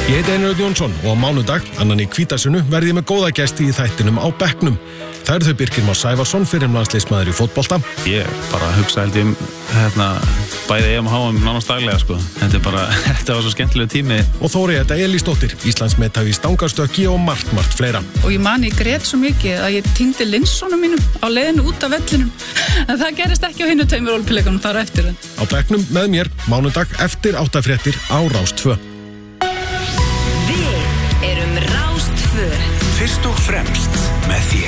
Ég heiti Einar Örn Jónsson og á mánudag, annan í Hvítasunnu, verði ég með góða gesti í þættinum á bekknum. Það eru þau Birkir Már Sævarsson, fyrrum landsliðsmaður í fótbolta. Ég bara hugsa held ég bæði EM og HM nánast daglega sko. Þetta var svo skemmtilegur tími. Og Þóreyja Elísdóttir, Íslandsmeistari í stangarstökki og margt fleira. Og ég man, ég grét svo mikið að ég týndi linsunum mínum á leiðinu út af vellinum. En það gerist ekki á hinum tveimur ólympíuleikunum þar eftir. Á bekknum með mér, mánudag eftir 8 fréttir á Rás 2. Við erum Rás 2. Fyrst og fremst með þér.